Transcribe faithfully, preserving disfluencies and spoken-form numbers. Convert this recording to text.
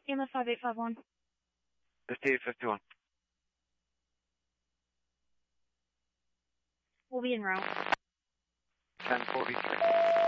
E M S five eight five one. fifty-eight fifty-one. We'll be en route. ten forty-three.